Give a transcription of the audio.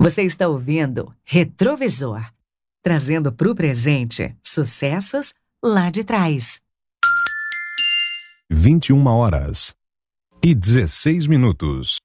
Você está ouvindo Retrovisor, trazendo para o presente sucessos lá de trás. 21h16.